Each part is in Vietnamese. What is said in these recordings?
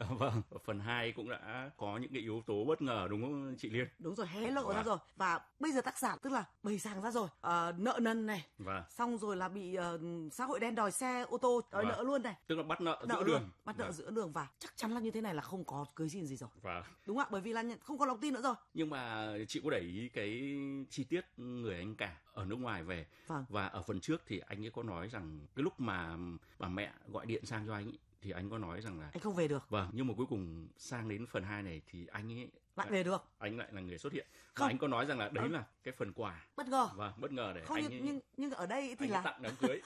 Vâng, ở phần 2 cũng đã có những cái yếu tố bất ngờ đúng không chị Liên? Đúng rồi, hé lộ ra rồi. Và bây giờ tác giả tức là bày sàng ra rồi. Nợ nần này. Xong rồi là bị xã hội đen đòi xe ô tô, đòi nợ luôn này. Tức là bắt nợ giữa đường. Bắt nợ giữa đường và chắc chắn là như thế này là không có cưới xin gì rồi. Đúng ạ, bởi vì là không có lòng tin nữa rồi. Nhưng mà chị có để ý cái chi tiết người anh cả ở nước ngoài về. Và ở phần trước thì anh ấy có nói rằng cái lúc mà bà mẹ gọi điện sang cho anh ấy, thì anh có nói rằng là anh không về được. Nhưng mà cuối cùng sang đến phần 2 này thì anh ấy lại về được. Anh lại là người xuất hiện. Và anh có nói rằng là đấy là cái phần quà bất ngờ. Bất ngờ để không, anh nhưng ở đây thì anh là tặng đám cưới.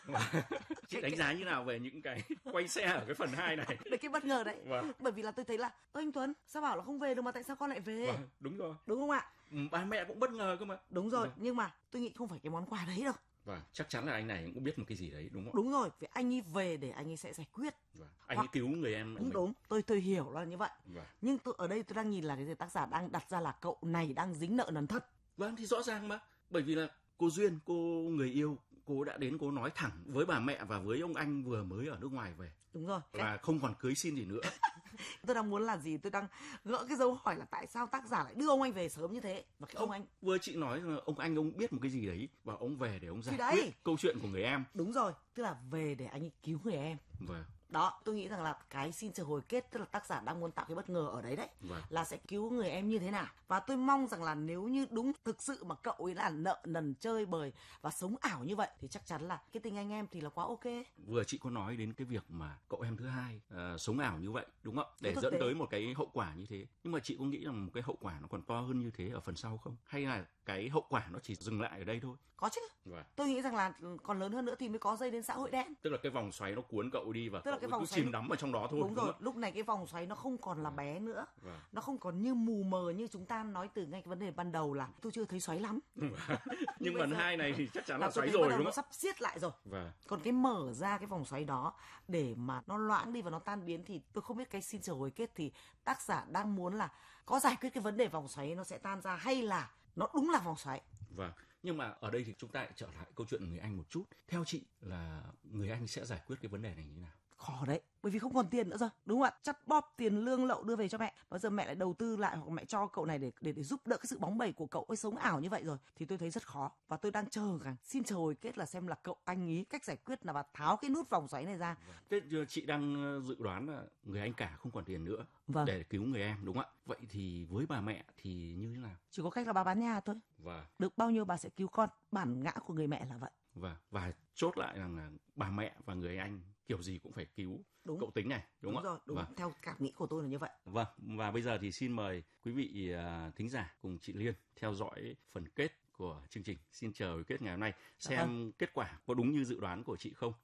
Chị đánh giá như nào về những cái quay xe ở cái phần 2 này? Đấy, cái bất ngờ đấy. Bởi vì là tôi thấy là anh Tuấn sao bảo là không về được mà tại sao con lại về? Đúng rồi. Đúng không ạ? Ba mẹ cũng bất ngờ cơ mà. Đúng rồi, nhưng mà tôi nghĩ không phải cái món quà đấy đâu. Chắc chắn là anh này cũng biết một cái gì đấy đúng không? Đúng rồi, vì anh ấy về để anh ấy sẽ giải quyết. Anh ấy cứu người em. Đúng, tôi hiểu là như vậy. Nhưng ở đây tôi đang nhìn là cái tác giả đang đặt ra là cậu này đang dính nợ nần thật. Thì rõ ràng mà, bởi vì là cô Duyên, cô người yêu, cô đã đến cô nói thẳng với bà mẹ và với ông anh vừa mới ở nước ngoài về. Đúng rồi. Và không còn cưới xin gì nữa. Tôi đang muốn là gì? Tôi đang gỡ cái dấu hỏi là tại sao tác giả lại đưa ông anh về sớm như thế? Và cái ông anh vừa chị nói là ông anh ông biết một cái gì đấy và ông về để ông giải quyết câu chuyện của người em. Đúng rồi, tức là về để anh ấy cứu người em. Đó, tôi nghĩ rằng là cái xin chờ hồi kết tức là tác giả đang muốn tạo cái bất ngờ ở đấy đấy. Là sẽ cứu người em như thế nào. Và tôi mong rằng là nếu như đúng thực sự mà cậu ấy là nợ nần chơi bời và sống ảo như vậy thì chắc chắn là cái tình anh em thì là quá ok. Vừa chị có nói đến cái việc mà cậu em thứ hai sống ảo như vậy đúng không? Để dẫn tới một cái hậu quả như thế. Nhưng mà chị có nghĩ rằng một cái hậu quả nó còn to hơn như thế ở phần sau không? Hay là cái hậu quả nó chỉ dừng lại ở đây thôi? Có chứ. Tôi nghĩ rằng là còn lớn hơn nữa thì mới có dây đến xã hội đen. Tức là cái vòng xoáy nó cuốn cậu đi và cái vòng cứ chìm đắm ở trong đó thôi. Đúng rồi, lúc này cái vòng xoáy nó không còn là bé nữa. Nó không còn như mù mờ như chúng ta nói từ ngay cái vấn đề ban đầu là tôi chưa thấy xoáy lắm. Nhưng phần 2 này thì chắc chắn là xoáy rồi đúng không? Nó sắp siết lại rồi. Còn cái mở ra cái vòng xoáy đó để mà nó loãng đi và nó tan biến thì tôi không biết cái xin chờ hồi kết thì tác giả đang muốn là có giải quyết cái vấn đề vòng xoáy nó sẽ tan ra hay là nó đúng là vòng xoáy. Nhưng mà ở đây thì chúng ta lại trở lại câu chuyện người anh một chút. Theo chị là người anh sẽ giải quyết cái vấn đề này như thế nào? Khó đấy, bởi vì không còn tiền nữa rồi, đúng không ạ? Chắt bóp tiền lương lậu đưa về cho mẹ, bây giờ mẹ lại đầu tư lại hoặc mẹ cho cậu này để giúp đỡ cái sự bóng bẩy của cậu ấy sống ảo như vậy rồi thì tôi thấy rất khó. Và tôi đang xin chờ hồi kết là xem là cậu anh ý cách giải quyết là và tháo cái nút vòng xoáy này ra. Thế chị đang dự đoán là người anh cả không còn tiền nữa để cứu người em đúng không ạ? Vậy thì với bà mẹ thì như thế nào? Chỉ có cách là bà bán nhà thôi. Được bao nhiêu bà sẽ cứu con, bản ngã của người mẹ là vậy. Và chốt lại rằng là bà mẹ và người anh kiểu gì cũng phải cứu cậu Tính này đúng không ạ? Đúng rồi, theo cảm nghĩ của tôi là như vậy. Và bây giờ thì xin mời quý vị thính giả cùng chị Liên theo dõi phần kết của chương trình Xin chờ kết ngày hôm nay, xem kết quả có đúng như dự đoán của chị không.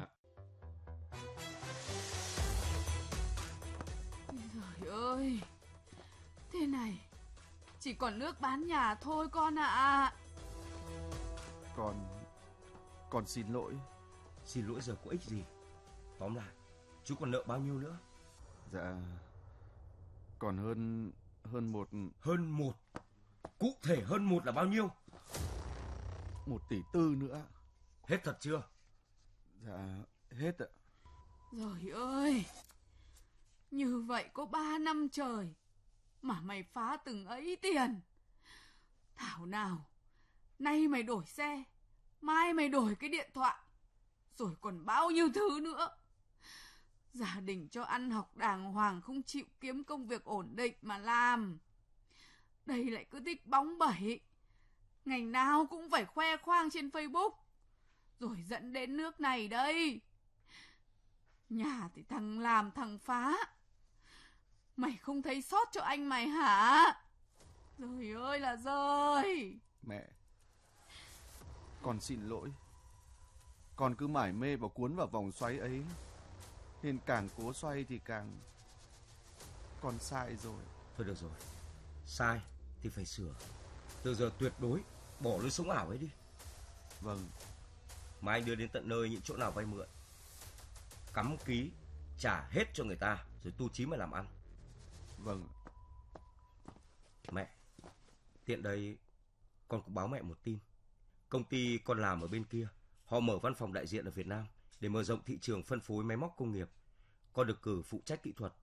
Trời ơi, thế này chỉ còn nước bán nhà thôi con ạ. Con xin lỗi. Xin lỗi giờ có ích gì? Tóm lại, chú còn nợ bao nhiêu nữa? Dạ, còn hơn một. Hơn một? Cụ thể hơn một là bao nhiêu? 1,4 tỷ nữa. Hết thật chưa? Dạ, hết ạ. Trời ơi, như vậy có 3 năm trời mà mày phá từng ấy tiền. Thảo nào, nay mày đổi xe, mai mày đổi cái điện thoại, rồi còn bao nhiêu thứ nữa. Gia đình cho ăn học đàng hoàng, không chịu kiếm công việc ổn định mà làm. Đây lại cứ thích bóng bẩy, ngày nào cũng phải khoe khoang trên Facebook, rồi dẫn đến nước này đây. Nhà thì thằng làm thằng phá, mày không thấy xót cho anh mày hả? Trời ơi là giời. Mẹ, con xin lỗi. Con cứ mải mê và cuốn vào vòng xoáy ấy, nên càng cố xoay thì càng... Con sai rồi. Thôi được rồi, sai thì phải sửa. Từ giờ tuyệt đối bỏ lối sống ảo ấy đi. Vâng. Mai anh đưa đến tận nơi những chỗ nào vay mượn, cắm ký trả hết cho người ta, rồi tu chí mà làm ăn. Vâng. Mẹ, tiện đây con cũng báo mẹ một tin. Công ty con làm ở bên kia, họ mở văn phòng đại diện ở Việt Nam để mở rộng thị trường phân phối máy móc công nghiệp. Con được cử phụ trách kỹ thuật,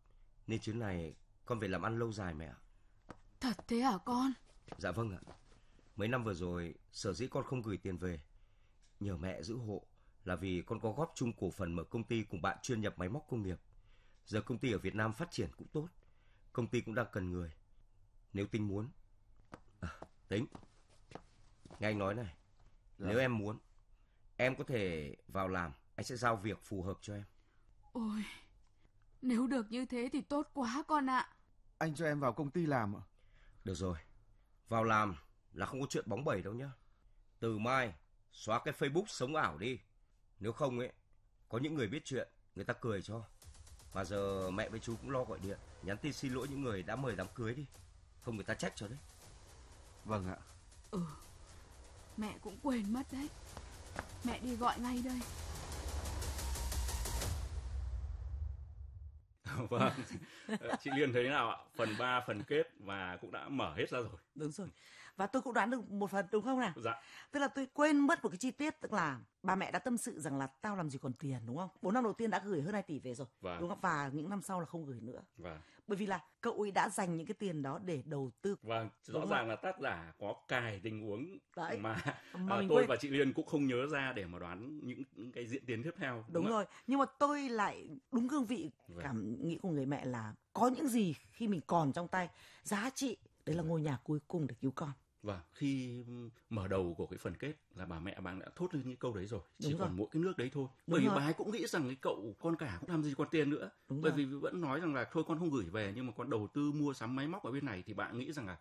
nên chuyến này con về làm ăn lâu dài mẹ ạ. Thật thế hả con? Dạ vâng ạ. Mấy năm vừa rồi sở dĩ con không gửi tiền về nhờ mẹ giữ hộ là vì con có góp chung cổ phần mở công ty cùng bạn chuyên nhập máy móc công nghiệp. Giờ công ty ở Việt Nam phát triển cũng tốt, công ty cũng đang cần người. Nếu Tính muốn Tính, nghe anh nói này, nếu em muốn, em có thể vào làm, anh sẽ giao việc phù hợp cho em. Ôi, nếu được như thế thì tốt quá con ạ. Anh cho em vào công ty làm ạ? Được rồi, vào làm là không có chuyện bóng bẩy đâu nhá. Từ mai xóa cái Facebook sống ảo đi. Nếu không ấy, có những người biết chuyện, người ta cười cho. Mà giờ mẹ với chú cũng lo gọi điện, nhắn tin xin lỗi những người đã mời đám cưới đi, không người ta trách cho đấy. Vâng ạ. Mẹ cũng quên mất đấy. Mẹ đi gọi ngay đây. Vâng, chị Liên thấy nào ạ? Phần 3, phần kết và cũng đã mở hết ra rồi. Đúng rồi. Và tôi cũng đoán được một phần đúng không nào? Dạ. Tức là tôi quên mất một cái chi tiết, tức là bà mẹ đã tâm sự rằng là tao làm gì còn tiền, đúng không? 4 năm đầu tiên đã gửi hơn 2 tỷ về rồi, đúng không? Và những năm sau là không gửi nữa. Bởi vì là cậu ấy đã dành những cái tiền đó để đầu tư. Vâng, rõ ràng là tác giả có cài tình huống đấy, mà tôi quên. và chị Liên cũng không nhớ ra để mà đoán những cái diễn tiến tiếp theo. Đúng rồi, nhưng mà tôi lại đúng cương vị cảm nghĩ của người mẹ là có những gì khi mình còn trong tay giá trị, đấy là ngôi nhà cuối cùng để cứu con. Và khi mở đầu của cái phần kết là bà mẹ bạn đã thốt lên những câu đấy rồi. Chỉ còn mỗi cái nước đấy thôi. Bởi vì bà ấy cũng nghĩ rằng cái cậu con cả cũng làm gì còn tiền nữa. Bởi vì vẫn nói rằng là thôi con không gửi về nhưng mà con đầu tư mua sắm máy móc ở bên này thì bạn nghĩ rằng là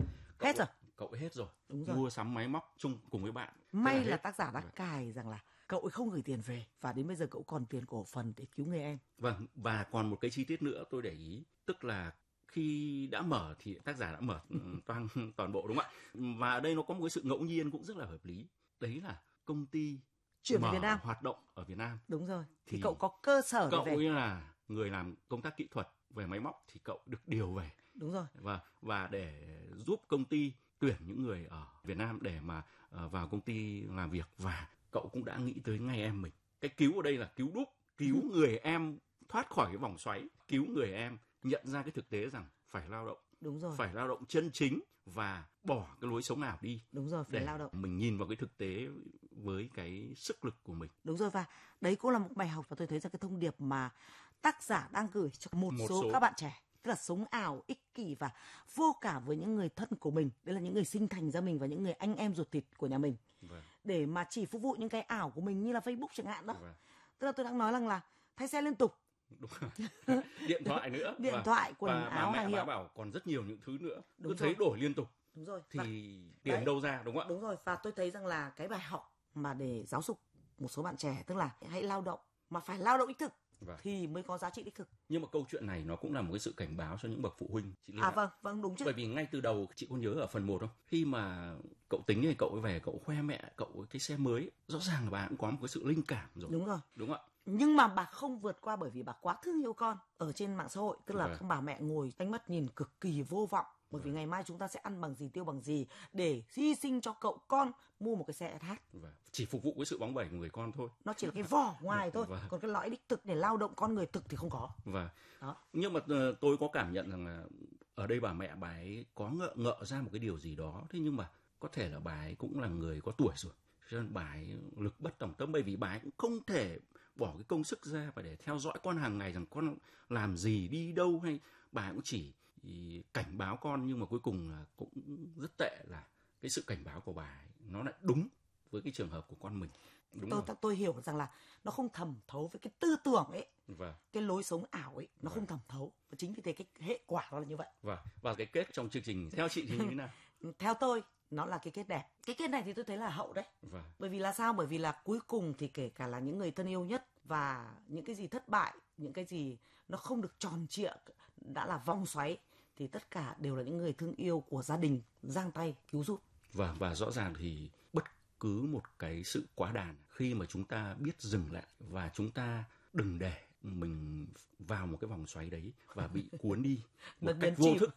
cậu hết rồi. Mua sắm máy móc chung cùng với bạn. May là tác giả đã cài rằng là cậu ấy không gửi tiền về và đến bây giờ cậu còn tiền cổ phần để cứu người em. Vâng, và còn một cái chi tiết nữa tôi để ý, tức là khi đã mở thì tác giả đã mở toàn bộ, đúng không ạ? Và ở đây nó có một cái sự ngẫu nhiên cũng rất là hợp lý. Đấy là công ty chuyển về Việt Nam, hoạt động ở Việt Nam. Đúng rồi. Thì cậu có cơ sở để cậu về. Cậu ấy là người làm công tác kỹ thuật về máy móc thì cậu được điều về. Đúng rồi. Và để giúp công ty tuyển những người ở Việt Nam để mà vào công ty làm việc, và cậu cũng đã nghĩ tới ngay em mình. Cái cứu ở đây là cứu đúp, cứu người em thoát khỏi cái vòng xoáy, cứu người em nhận ra cái thực tế rằng phải lao động. Đúng rồi. Phải lao động chân chính và bỏ cái lối sống ảo đi. Đúng rồi, phải lao động. Mình nhìn vào cái thực tế với cái sức lực của mình. Đúng rồi, và đấy cũng là một bài học, và tôi thấy rằng cái thông điệp mà tác giả đang gửi cho một số các bạn trẻ, tức là sống ảo, ích kỷ và vô cảm với những người thân của mình. Đấy là những người sinh thành ra mình và những người anh em ruột thịt của nhà mình. Để mà chỉ phục vụ những cái ảo của mình như là Facebook chẳng hạn đó. Tức là tôi đang nói rằng là thay xe liên tục. Đúng rồi. Điện thoại nữa. Điện thoại, quần áo, hàng hiệu. Bà bảo còn rất nhiều những thứ nữa. Đúng cứ thấy đổi liên tục. Đúng rồi. Thì tiền đâu ra, đúng không ạ? Đúng rồi. Và tôi thấy rằng là cái bài học mà để giáo dục một số bạn trẻ, tức là hãy lao động, mà phải lao động đích thực. Thì mới có giá trị đích thực. Nhưng mà câu chuyện này nó cũng là một cái sự cảnh báo cho những bậc phụ huynh. Vâng, đúng chứ. Bởi vì ngay từ đầu chị có nhớ ở phần 1 không? Khi mà cậu Tính này, cậu về cậu khoe mẹ cậu cái xe mới, rõ ràng là bà cũng có một cái sự linh cảm rồi. Đúng rồi. Đúng ạ. Nhưng mà bà không vượt qua bởi vì bà quá thương yêu con ở trên mạng xã hội, tức là các bà mẹ ngồi ánh mắt nhìn cực kỳ vô vọng. Bởi vì ngày mai chúng ta sẽ ăn bằng gì, tiêu bằng gì để hy sinh cho cậu con mua một cái xe SH. Chỉ phục vụ cái sự bóng bẩy của người con thôi. Nó chỉ là cái vỏ ngoài thôi. Còn cái lõi đích thực để lao động con người thực thì không có. Đó. Nhưng mà tôi có cảm nhận rằng là ở đây bà ấy có ngợ ra một cái điều gì đó. Thế nhưng mà có thể là bà ấy cũng là người có tuổi rồi, cho nên bà ấy lực bất tòng tâm. Bởi vì bà ấy cũng không thể bỏ cái công sức ra và để theo dõi con hàng ngày rằng con làm gì, đi đâu, hay bà ấy cũng chỉ cảnh báo con. Nhưng mà cuối cùng là cũng rất tệ là cái sự cảnh báo của bà ấy nó lại đúng với cái trường hợp của con mình. Tôi hiểu rằng là nó không thẩm thấu với cái tư tưởng ấy, cái lối sống ảo ấy, nó không thẩm thấu. Và chính vì thế cái hệ quả đó là như vậy. Và cái kết trong chương trình theo chị thì như thế nào? Theo tôi nó là cái kết đẹp. Cái kết này thì tôi thấy là hậu đấy. Bởi vì là sao? Bởi vì là cuối cùng thì kể cả là những người thân yêu nhất và những cái gì thất bại, những cái gì nó không được tròn trịa, đã là vòng xoáy, thì tất cả đều là những người thương yêu của gia đình giang tay cứu giúp. Và rõ ràng thì bất cứ một cái sự quá đàn, khi mà chúng ta biết dừng lại và chúng ta đừng để mình vào một cái vòng xoáy đấy và bị cuốn đi một cách vô thức.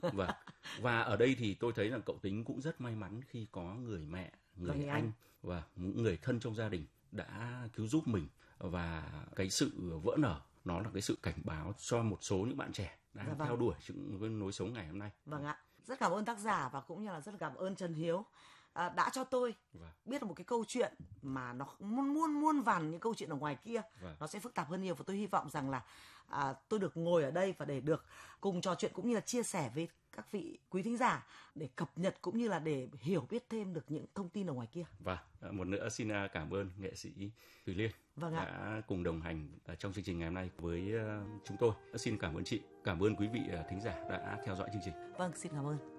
Và ở đây thì tôi thấy rằng cậu Tính cũng rất may mắn khi có người mẹ, người anh và những người thân trong gia đình đã cứu giúp mình. Và cái sự vỡ nở nó là cái sự cảnh báo cho một số những bạn trẻ đang theo đuổi những nối sống ngày hôm nay. Vâng ạ. Rất cảm ơn tác giả và cũng như là rất cảm ơn Trần Hiếu đã cho tôi biết được một cái câu chuyện mà nó muôn vàn những câu chuyện ở ngoài kia. Nó sẽ phức tạp hơn nhiều, và tôi hy vọng rằng là tôi được ngồi ở đây và để được cùng trò chuyện cũng như là chia sẻ với các vị quý thính giả để cập nhật cũng như là để hiểu biết thêm được những thông tin ở ngoài kia. Và một nữa xin cảm ơn nghệ sĩ Thùy Liên đã cùng đồng hành trong chương trình ngày hôm nay với chúng tôi. Xin cảm ơn chị, cảm ơn quý vị thính giả đã theo dõi chương trình. Vâng, xin cảm ơn.